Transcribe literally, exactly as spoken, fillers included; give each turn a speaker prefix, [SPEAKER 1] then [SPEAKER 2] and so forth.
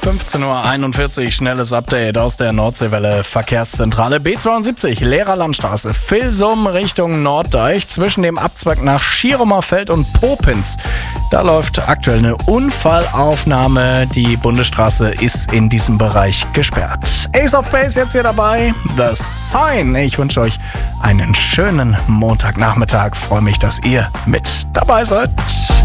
[SPEAKER 1] fünfzehn Uhr einundvierzig, schnelles Update aus der Nordseewelle Verkehrszentrale. B zweiundsiebzig, Lehrerlandstraße, Vilsum Richtung Norddeich zwischen dem Abzweig nach Schierumerfeld und Popins. Da läuft aktuell eine Unfallaufnahme. Die Bundesstraße ist in diesem Bereich gesperrt. Ace of Base jetzt hier dabei. The Sign. Ich wünsche euch einen schönen Montagnachmittag. Freue mich, dass ihr mit dabei seid.